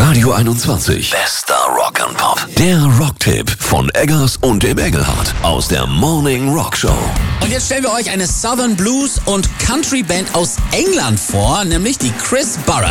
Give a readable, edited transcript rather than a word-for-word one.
Radio 21. Bester Rock'n'Pop. Der Rocktipp von Eggers und dem Engelhardt aus der Morning Rock Show. Und jetzt stellen wir euch eine Southern Blues und Country Band aus England vor, nämlich die Chris Burress.